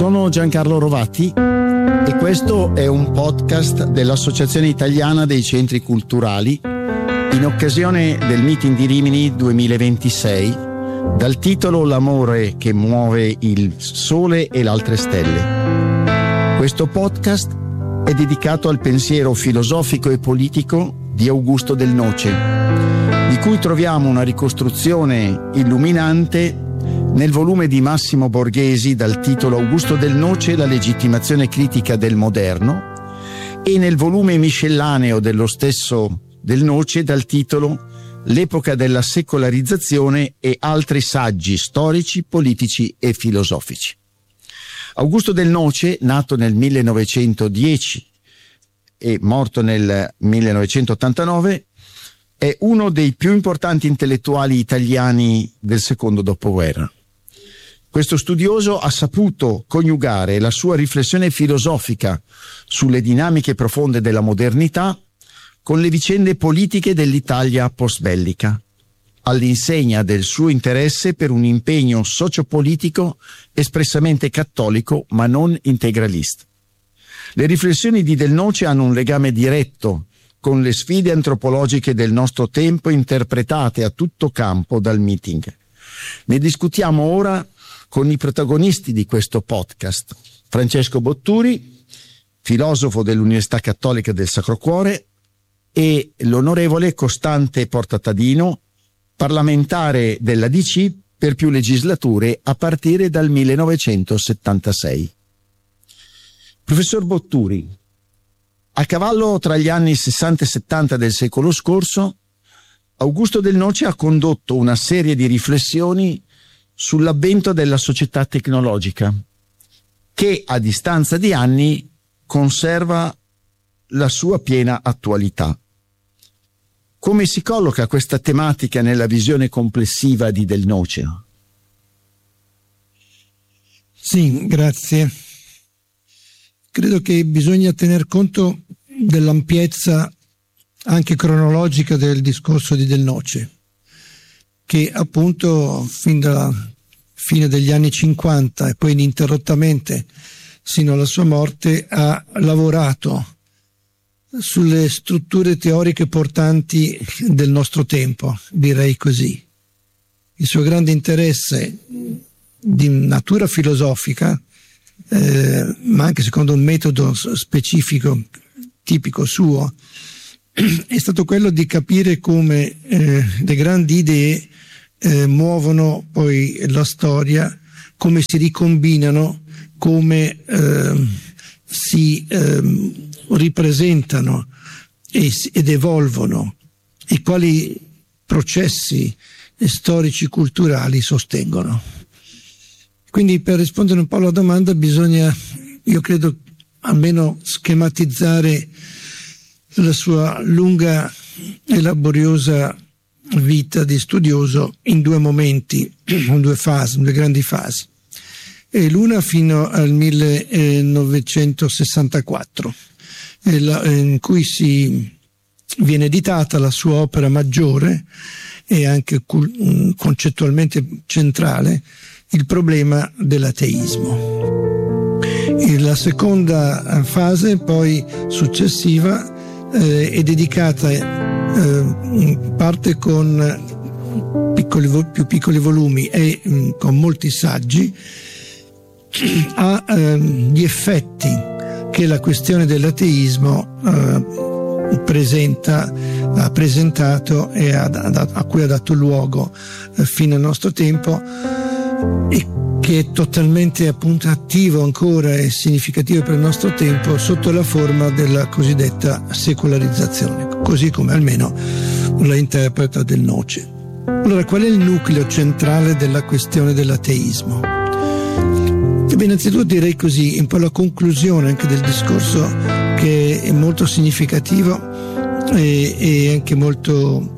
Sono Giancarlo Rovati e questo è un podcast dell'Associazione Italiana dei Centri Culturali in occasione del Meeting di Rimini 2026 dal titolo L'amore che muove il sole e le altre stelle. Questo podcast è dedicato al pensiero filosofico e politico di Augusto Del Noce, di cui troviamo una ricostruzione illuminante nel volume di Massimo Borghesi dal titolo Augusto Del Noce, la legittimazione critica del moderno, e nel volume miscellaneo dello stesso Del Noce dal titolo L'epoca della secolarizzazione e altri saggi storici, politici e filosofici. Augusto Del Noce, nato nel 1910 e morto nel 1989, è uno dei più importanti intellettuali italiani del secondo dopoguerra. Questo studioso ha saputo coniugare la sua riflessione filosofica sulle dinamiche profonde della modernità con le vicende politiche dell'Italia postbellica, all'insegna del suo interesse per un impegno sociopolitico espressamente cattolico ma non integralista. Le riflessioni di Del Noce hanno un legame diretto con le sfide antropologiche del nostro tempo interpretate a tutto campo dal Meeting. Ne discutiamo ora con i protagonisti di questo podcast: Francesco Botturi, filosofo dell'Università Cattolica del Sacro Cuore, e l'onorevole Costante Portatadino, parlamentare della DC per più legislature a partire dal 1976. Professor Botturi, a cavallo tra gli anni 60 e 70 del secolo scorso, Augusto Del Noce ha condotto una serie di riflessioni sull'avvento della società tecnologica, che a distanza di anni conserva la sua piena attualità. Come si colloca questa tematica nella visione complessiva di Del Noce? Sì, grazie. Credo che bisogna tener conto dell'ampiezza anche cronologica del discorso di Del Noce, che appunto fin dalla fine degli anni 50 e poi ininterrottamente sino alla sua morte ha lavorato sulle strutture teoriche portanti del nostro tempo, direi così. Il suo grande interesse di natura filosofica, ma anche secondo un metodo specifico, tipico suo, è stato quello di capire come le grandi idee muovono poi la storia, come si ricombinano, come si ripresentano ed evolvono, e quali processi storici culturali sostengono. Quindi, per rispondere un po' alla domanda, bisogna, io credo, almeno schematizzare la sua lunga e laboriosa vita di studioso in due momenti, in due fasi, in due grandi fasi. E l'una fino al 1964, in cui viene editata la sua opera maggiore e anche concettualmente centrale, Il problema dell'ateismo. E la seconda fase, poi successiva, è dedicata in parte con più piccoli volumi e con molti saggi agli effetti che la questione dell'ateismo ha presentato e a cui ha dato luogo fino al nostro tempo, e che è totalmente appunto attivo ancora e significativo per il nostro tempo sotto la forma della cosiddetta secolarizzazione, così come almeno la interpreta Del Noce. Allora, qual è il nucleo centrale della questione dell'ateismo? Beh, innanzitutto direi così, un po' la conclusione anche del discorso, che è molto significativo e anche molto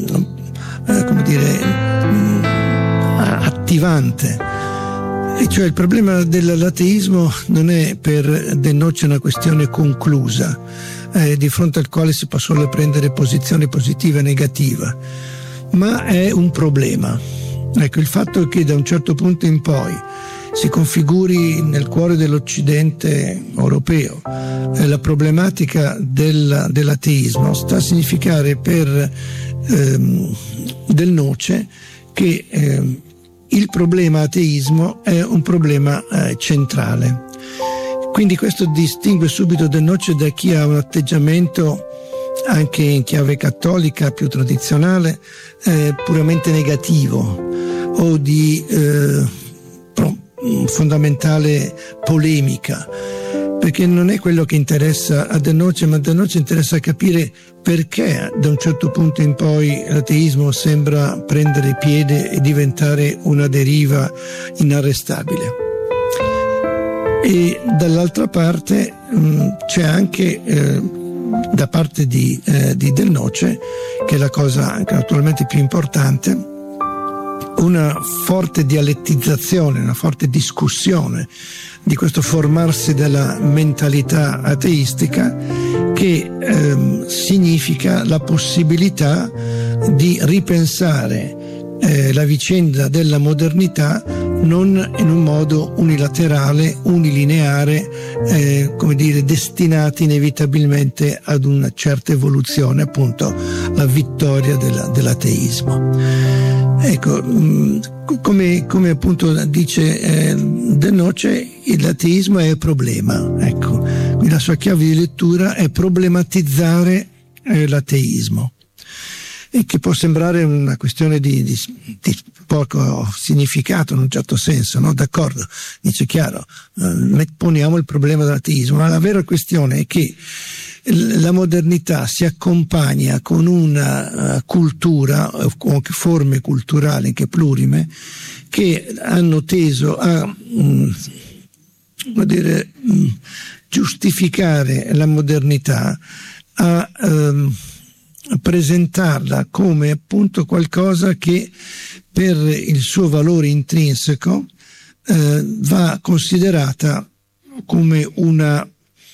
attivante, e cioè il problema dell'ateismo non è per Del Noce una questione conclusa, di fronte al quale si può solo prendere posizione positiva e negativa, ma è un problema. Ecco, il fatto che da un certo punto in poi si configuri nel cuore dell'Occidente europeo. La problematica dell'ateismo sta a significare per Del Noce che il problema ateismo è un problema centrale. Quindi questo distingue subito Del Noce da chi ha un atteggiamento anche in chiave cattolica più tradizionale puramente negativo o di fondamentale polemica, perché non è quello che interessa a Del Noce, ma a Del Noce interessa capire perché da un certo punto in poi l'ateismo sembra prendere piede e diventare una deriva inarrestabile. E dall'altra parte c'è anche da parte di Del Noce, che è la cosa anche naturalmente più importante, una forte dialettizzazione, una forte discussione di questo formarsi della mentalità ateistica, che significa la possibilità di ripensare la vicenda della modernità non in un modo unilaterale, unilineare, come dire, destinati inevitabilmente ad una certa evoluzione, appunto la vittoria dell'ateismo. Ecco, come appunto dice Del Noce, l'ateismo è problema, ecco, quindi la sua chiave di lettura è problematizzare l'ateismo, e che può sembrare una questione di poco significato in un certo senso, no? D'accordo, dice chiaro, poniamo il problema dell'ateismo, ma la vera questione è che la modernità si accompagna con una cultura, con forme culturali anche plurime, che hanno teso a giustificare la modernità, a presentarla come appunto qualcosa che per il suo valore intrinseco va considerata come un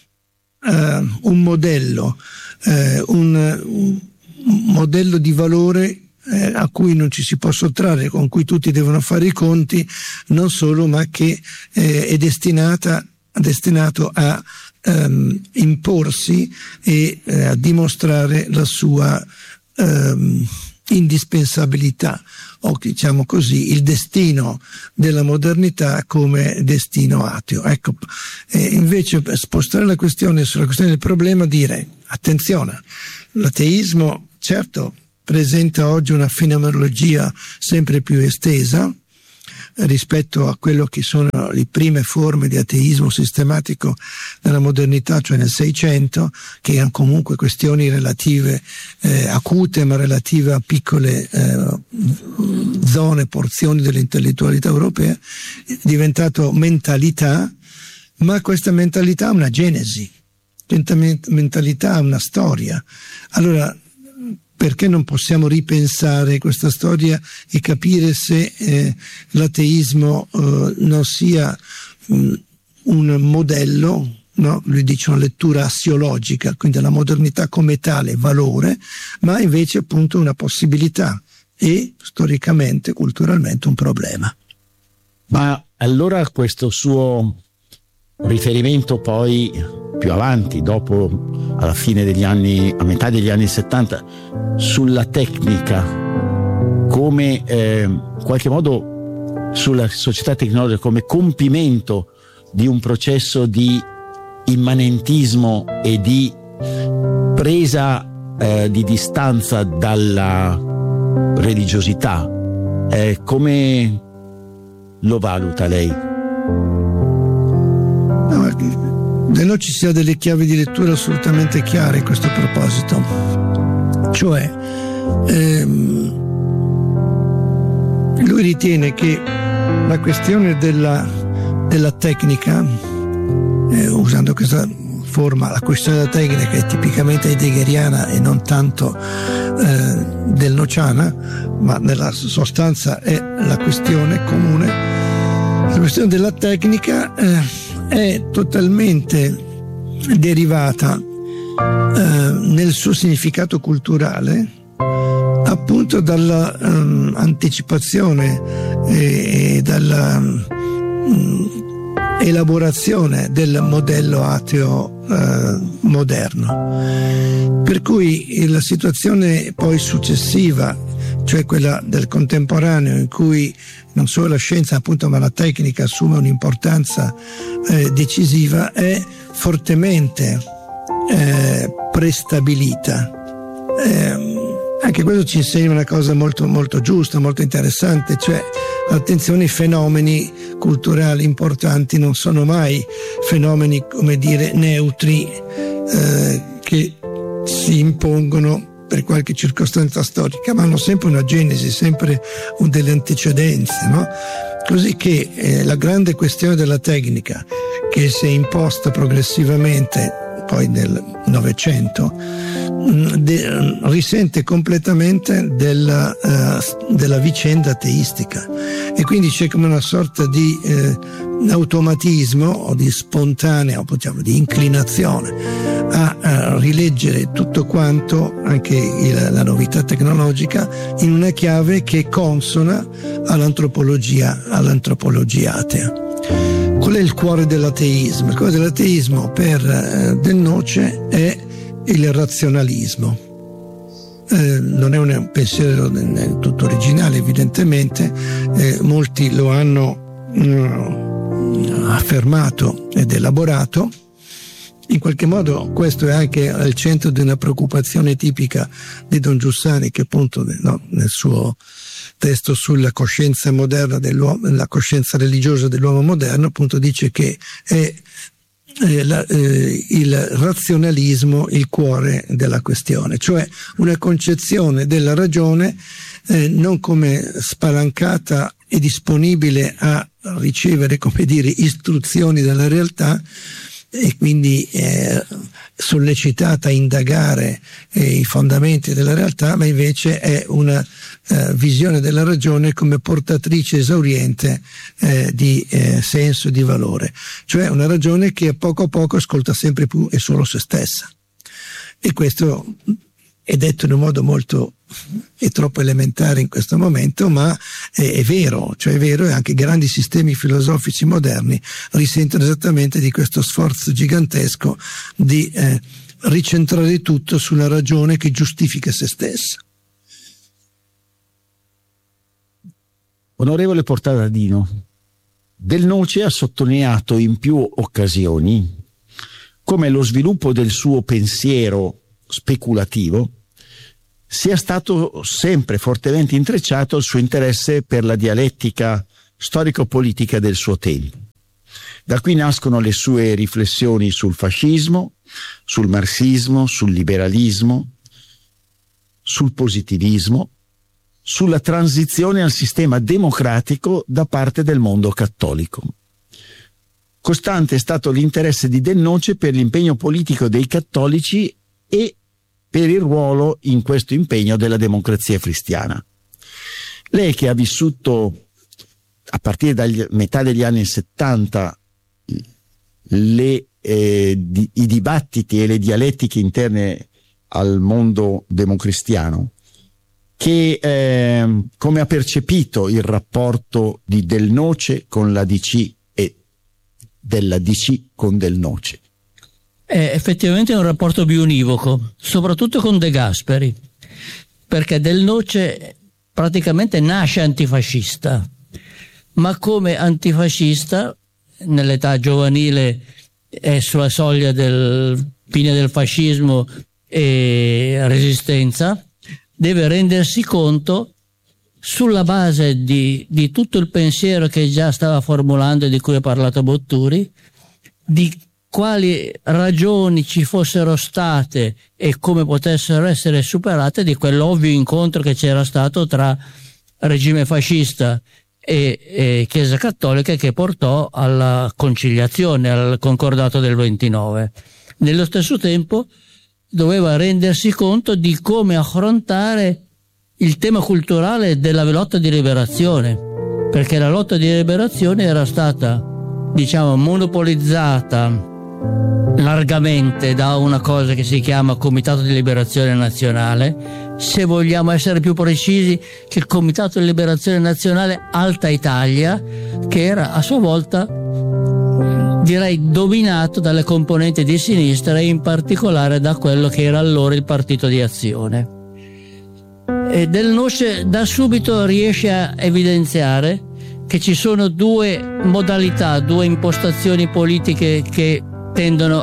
modello, un modello di valore a cui non ci si può sottrarre, con cui tutti devono fare i conti, non solo, ma che è destinato a imporsi e a dimostrare la sua indispensabilità, o diciamo così il destino della modernità come destino ateo. Ecco, invece per spostare la questione sulla questione del problema, dire attenzione, l'ateismo certo presenta oggi una fenomenologia sempre più estesa rispetto a quello che sono le prime forme di ateismo sistematico nella modernità, cioè nel Seicento, che hanno comunque questioni relative, acute, ma relative a piccole zone, porzioni dell'intellettualità europea. È diventato mentalità, ma questa mentalità ha una genesi, questa mentalità ha una storia. Allora, perché non possiamo ripensare questa storia e capire se l'ateismo non sia un modello, no? Lui dice una lettura assiologica, quindi la modernità come tale valore, ma invece appunto una possibilità e storicamente, culturalmente un problema. Ma allora questo suo riferimento poi più avanti, dopo, alla fine degli anni, a metà degli anni 70, sulla tecnica come in qualche modo sulla società tecnologica come compimento di un processo di immanentismo e di presa di distanza dalla religiosità, come lo valuta lei? Del Noce ci sia delle chiavi di lettura assolutamente chiare in questo proposito, cioè lui ritiene che la questione della tecnica, usando questa forma, la questione della tecnica è tipicamente heideggeriana e non tanto del nociana, ma nella sostanza è la questione comune. La questione della tecnica è totalmente derivata nel suo significato culturale appunto dalla anticipazione e dalla elaborazione del modello ateo moderno. Per cui la situazione poi successiva, cioè quella del contemporaneo, in cui non solo la scienza appunto ma la tecnica assume un'importanza decisiva, è fortemente prestabilita. Anche questo ci insegna una cosa molto, molto giusta, molto interessante, cioè attenzione, i fenomeni culturali importanti non sono mai fenomeni, come dire, neutri che si impongono per qualche circostanza storica, ma hanno sempre una genesi, sempre delle antecedenze, no? Così che la grande questione della tecnica, che si è imposta progressivamente poi nel Novecento, risente completamente della vicenda ateistica, e quindi c'è come una sorta di automatismo o di spontanea, o possiamo di inclinazione a rileggere tutto quanto, anche la novità tecnologica, in una chiave che è consona all'antropologia atea. Qual è il cuore dell'ateismo? Il cuore dell'ateismo per Del Noce è il razionalismo. Non è un pensiero tutto originale, evidentemente, molti lo hanno affermato ed elaborato. In qualche modo questo è anche al centro di una preoccupazione tipica di Don Giussani, che appunto nel suo testo sulla coscienza moderna dell'uomo, la coscienza religiosa dell'uomo moderno, appunto dice che è il razionalismo il cuore della questione, cioè una concezione della ragione non come spalancata e disponibile a ricevere, come dire, istruzioni dalla realtà, e quindi sollecitata a indagare i fondamenti della realtà, ma invece è una visione della ragione come portatrice esauriente di senso e di valore, cioè una ragione che a poco ascolta sempre più e solo se stessa. E questo è detto in un modo molto è troppo elementare in questo momento, ma è vero, cioè è vero, e anche i grandi sistemi filosofici moderni risentono esattamente di questo sforzo gigantesco di ricentrare tutto sulla ragione che giustifica se stessa. Onorevole Portadadino, Del Noce ha sottolineato in più occasioni come lo sviluppo del suo pensiero speculativo sia stato sempre fortemente intrecciato al suo interesse per la dialettica storico-politica del suo tempo. Da qui nascono le sue riflessioni sul fascismo, sul marxismo, sul liberalismo, sul positivismo, sulla transizione al sistema democratico da parte del mondo cattolico. Costante è stato l'interesse di Del Noce per l'impegno politico dei cattolici e per il ruolo in questo impegno della democrazia cristiana. Lei, che ha vissuto a partire dalla metà degli anni 70 i dibattiti e le dialettiche interne al mondo democristiano, che come ha percepito il rapporto di Del Noce con la DC e della DC con Del Noce? È effettivamente un rapporto bionivoco, soprattutto con De Gasperi, perché Del Noce praticamente nasce antifascista, ma come antifascista nell'età giovanile è sulla soglia del fine del fascismo e resistenza, deve rendersi conto, sulla base di tutto il pensiero che già stava formulando e di cui ha parlato Botturi, di quali ragioni ci fossero state e come potessero essere superate di quell'ovvio incontro che c'era stato tra regime fascista e Chiesa Cattolica, che portò alla conciliazione, al concordato del 29. Nello stesso tempo doveva rendersi conto di come affrontare il tema culturale della lotta di liberazione, perché la lotta di liberazione era stata, diciamo, monopolizzata largamente da una cosa che si chiama Comitato di Liberazione Nazionale, se vogliamo essere più precisi che il Comitato di Liberazione Nazionale Alta Italia, che era a sua volta, direi, dominato dalle componenti di sinistra e in particolare da quello che era allora il Partito di Azione. E Del Noce da subito riesce a evidenziare che ci sono due modalità, due impostazioni politiche che tendono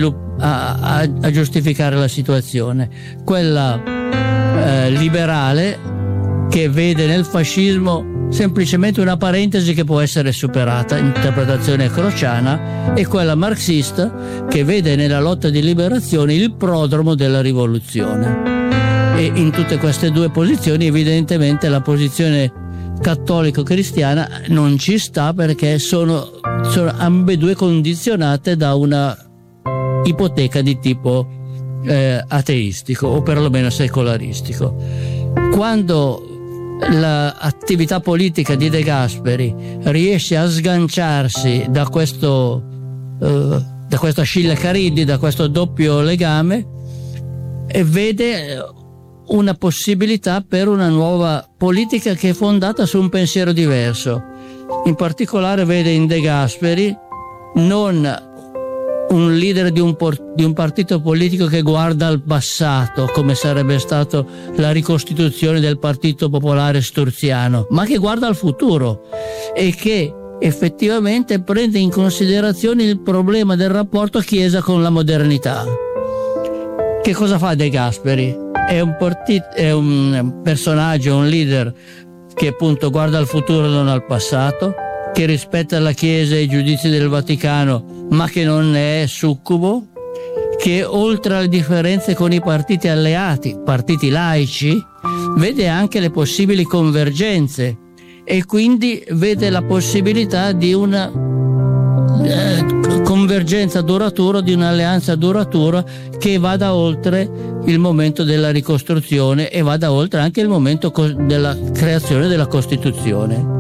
a giustificare la situazione. Quella liberale, che vede nel fascismo semplicemente una parentesi che può essere superata, interpretazione crociana, e quella marxista, che vede nella lotta di liberazione il prodromo della rivoluzione. E in tutte queste due posizioni evidentemente la posizione cattolico-cristiana non ci sta, perché sono ambedue condizionate da una ipoteca di tipo ateistico o perlomeno secolaristico. Quando l'attività politica di De Gasperi riesce a sganciarsi da questo Achille Cariddi, da questo doppio legame, e vede una possibilità per una nuova politica che è fondata su un pensiero diverso. In particolare vede in De Gasperi non un leader di un partito politico che guarda al passato, come sarebbe stato la ricostituzione del Partito Popolare Sturziano, ma che guarda al futuro e che effettivamente prende in considerazione il problema del rapporto Chiesa con la modernità. Che cosa fa De Gasperi? È un personaggio, un leader che appunto guarda al futuro e non al passato, che rispetta la Chiesa e i giudizi del Vaticano, ma che non ne è succubo, che oltre alle differenze con i partiti alleati, partiti laici, vede anche le possibili convergenze e quindi vede la possibilità di una convergenza duratura, di un'alleanza duratura che vada oltre il momento della ricostruzione e vada oltre anche il momento della creazione della Costituzione.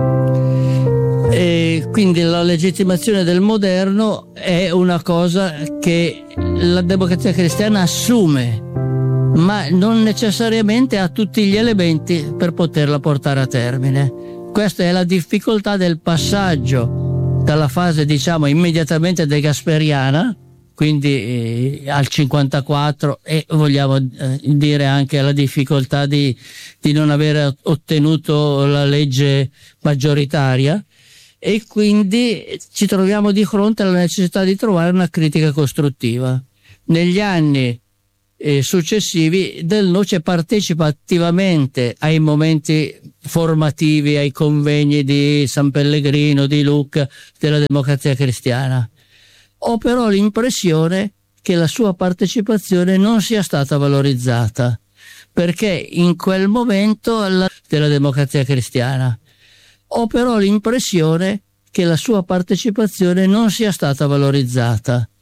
E quindi la legittimazione del moderno è una cosa che la Democrazia Cristiana assume, ma non necessariamente ha tutti gli elementi per poterla portare a termine. Questa è la difficoltà del passaggio dalla fase, diciamo, immediatamente degasperiana, quindi al 54, e vogliamo dire anche la difficoltà di non aver ottenuto la legge maggioritaria, e quindi ci troviamo di fronte alla necessità di trovare una critica costruttiva. Negli anni successivi Del Noce partecipa attivamente ai momenti formativi, ai convegni di San Pellegrino, di Lucca, della Democrazia Cristiana. Ho però l'impressione che la sua partecipazione non sia stata valorizzata, perché in quel momento della Democrazia Cristiana ho però l'impressione che la sua partecipazione non sia stata valorizzata,